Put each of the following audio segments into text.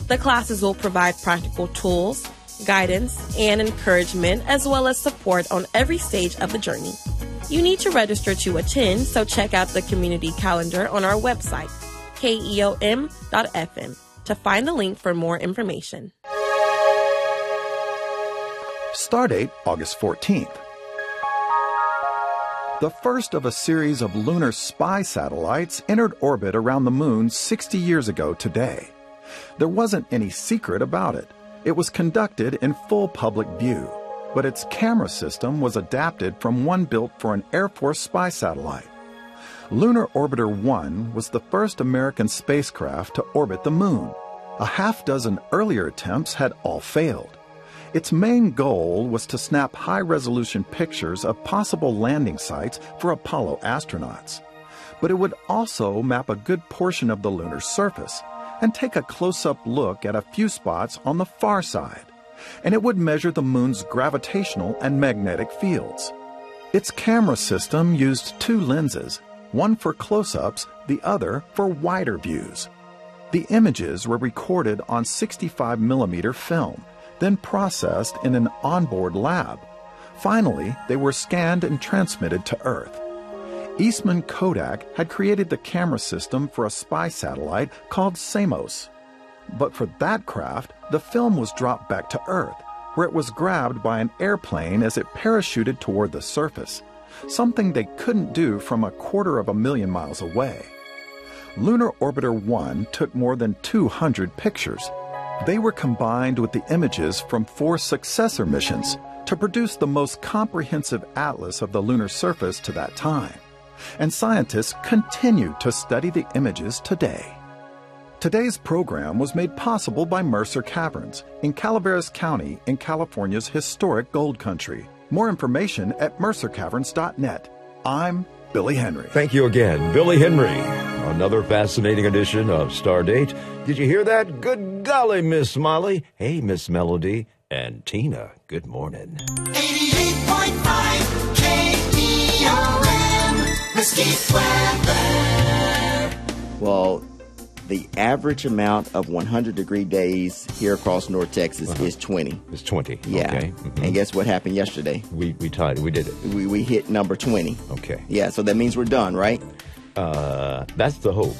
The classes will provide practical tools, guidance, and encouragement, as well as support on every stage of the journey. You need to register to attend, so check out the community calendar on our website, keom.fm, to find the link for more information. Stardate, August 14th. The first of a series of lunar spy satellites entered orbit around the moon 60 years ago today. There wasn't any secret about it. It was conducted in full public view, but its camera system was adapted from one built for an Air Force spy satellite. Lunar Orbiter 1 was the first American spacecraft to orbit the moon. A half-dozen earlier attempts had all failed. Its main goal was to snap high-resolution pictures of possible landing sites for Apollo astronauts. But it would also map a good portion of the lunar surface and take a close-up look at a few spots on the far side. And it would measure the moon's gravitational and magnetic fields. Its camera system used two lenses, one for close-ups, the other for wider views. The images were recorded on 65mm film, then processed in an onboard lab. Finally, they were scanned and transmitted to Earth. Eastman Kodak had created the camera system for a spy satellite called Samos. But for that craft, the film was dropped back to Earth, where it was grabbed by an airplane as it parachuted toward the surface, something they couldn't do from 250,000 miles away. Lunar Orbiter 1 took more than 200 pictures. They were combined with the images from 4 successor missions to produce the most comprehensive atlas of the lunar surface to that time. And scientists continue to study the images today. Today's program was made possible by Mercer Caverns in Calaveras County in California's historic gold country. More information at mercercaverns.net. I'm Billy Henry. Thank you again, Billy Henry. Another fascinating edition of Stardate. Did you hear that? Good golly, Miss Molly. Hey, Miss Melody. And Tina, good morning. 88.5 KEOM, Mesquite weather. Well, the average amount of 100-degree days here across North Texas is 20. It's 20. Yeah. Okay. Mm-hmm. And guess what happened yesterday? We tied. We did it. We hit number 20. Okay. Yeah, so that means we're done, right? That's the hope.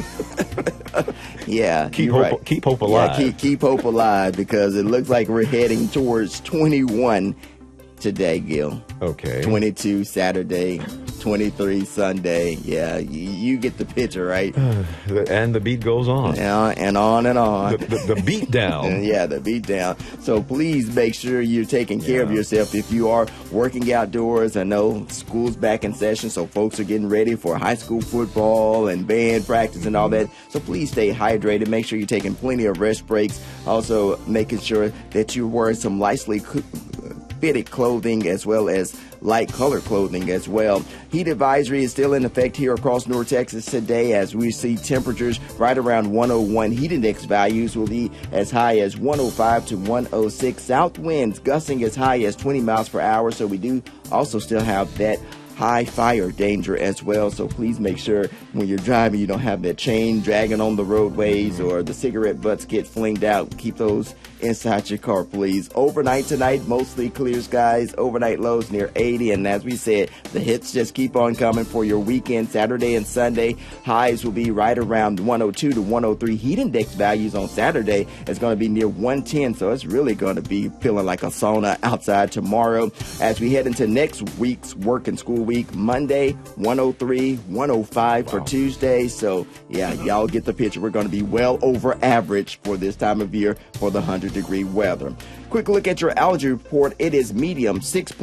Yeah. Keep hope, right. keep hope alive. Yeah, keep hope alive, because it looks like we're heading towards 21 today, Gil. Okay. 22 Saturday, 23 Sunday. Yeah, you get the picture, right? And the beat goes on. Yeah, and on and on. The beat down. Yeah, the beat down. So please make sure you're taking care of yourself. If you are working outdoors, I know school's back in session, so folks are getting ready for high school football and band practice and all that. So please stay hydrated. Make sure you're taking plenty of rest breaks. Also, making sure that you're wearing some lightly fitted clothing as well as light color clothing as well. Heat advisory is still in effect here across North Texas today, as we see temperatures right around 101. Heat index values will be as high as 105 to 106. South winds gusting as high as 20 miles per hour. So we do also still have that high fire danger as well. So please make sure when you're driving you don't have that chain dragging on the roadways or the cigarette butts get flinged out. Keep those inside your car, please. Overnight tonight, mostly clear skies. Overnight lows near 80. And as we said, the hits just keep on coming for your weekend, Saturday and Sunday. Highs will be right around 102 to 103. Heat index values on Saturday is going to be near 110. So it's really going to be feeling like a sauna outside tomorrow. As we head into next week's work and school week, Monday, 103, 105 for Tuesday. So, yeah, y'all get the picture. We're going to be well over average for this time of year for the 100-degree weather. Quick look at your allergy report. It is medium,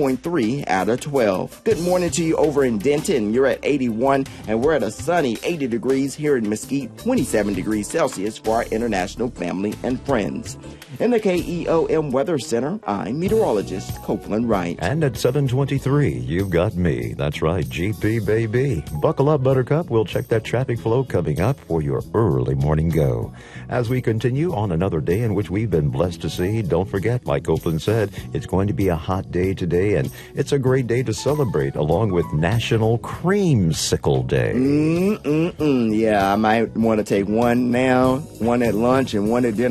6.3 out of 12. Good morning to you over in Denton. You're at 81, and we're at a sunny 80 degrees here in Mesquite, 27 degrees Celsius for our international family and friends. In the KEOM Weather Center, I'm meteorologist Copeland Wright. And at 7:23, you've got me. That's right, GP baby. Buckle up, Buttercup. We'll check that traffic flow coming up for your early morning go. As we continue on another day in which we've been blessed to see, don't forget, like Copeland said, it's going to be a hot day today, and it's a great day to celebrate along with National Creamsicle Day. Yeah, I might want to take one now, one at lunch, and one at dinner.